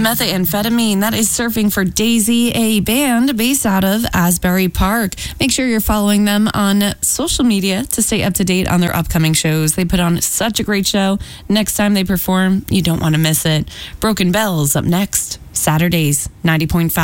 Methamphetamine, that is Surfing for Daisy, a band based out of Asbury Park. Make sure you're following them on social media to stay up to date on their upcoming shows. They put on such a great show. Next time they perform, you don't want to miss it. Broken Bells up next, Saturdays, 90.5.